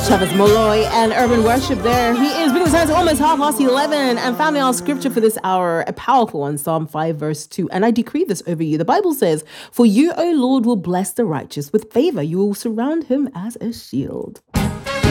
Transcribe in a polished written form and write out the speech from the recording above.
Travis Molloy and Urban Worship there. He is because it's almost 11:30. And family, our scripture for this hour, a powerful one, Psalm 5 verse 2. And I decree this over you. The Bible says, "For you, O Lord, will bless the righteous. With favor, you will surround him as a shield."